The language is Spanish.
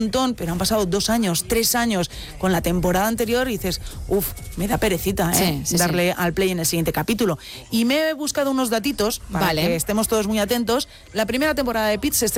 montón, pero han pasado 2 años, 3 años con la temporada anterior y dices, me da perecita darle al play en el siguiente capítulo. Y me he buscado unos datitos para que estemos todos muy atentos. La primera temporada de Pitt se